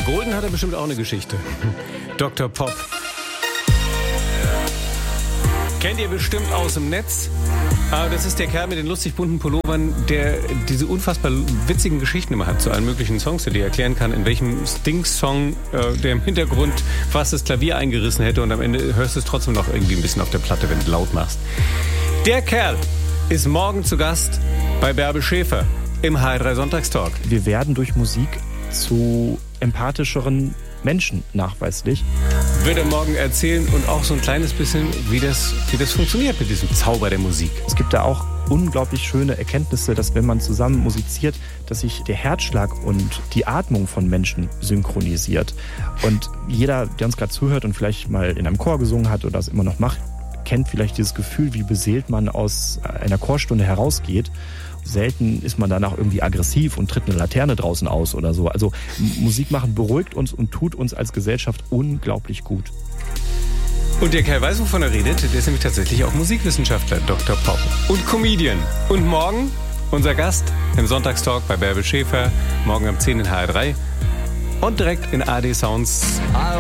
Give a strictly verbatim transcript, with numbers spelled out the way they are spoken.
Golden hat er bestimmt auch eine Geschichte. Doktor Pop. Kennt ihr bestimmt aus dem Netz. Aber das ist der Kerl mit den lustig bunten Pullovern, der diese unfassbar witzigen Geschichten immer hat zu allen möglichen Songs, der dir erklären kann, in welchem Sting-Song äh, der im Hintergrund fast das Klavier eingerissen hätte und am Ende hörst du es trotzdem noch irgendwie ein bisschen auf der Platte, wenn du laut machst. Der Kerl ist morgen zu Gast bei Bärbel Schäfer im H drei Sonntagstalk. Wir werden durch Musik zu empathischeren Menschen nachweislich. Wird er morgen erzählen und auch so ein kleines bisschen, wie das, wie das funktioniert mit diesem Zauber der Musik. Es gibt da auch unglaublich schöne Erkenntnisse, dass wenn man zusammen musiziert, dass sich der Herzschlag und die Atmung von Menschen synchronisiert. Und jeder, der uns gerade zuhört und vielleicht mal in einem Chor gesungen hat oder das immer noch macht, kennt vielleicht dieses Gefühl, wie beseelt man aus einer Chorstunde herausgeht. Selten ist man danach irgendwie aggressiv und tritt eine Laterne draußen aus oder so. Also Musik machen beruhigt uns und tut uns als Gesellschaft unglaublich gut. Und der Kerl weiß, wovon er redet. Der ist nämlich tatsächlich auch Musikwissenschaftler, Doktor Pop. Und Comedian. Und morgen unser Gast im Sonntagstalk bei Bärbel Schäfer. Morgen um zehn in H R drei. Und direkt in A R D Sounds.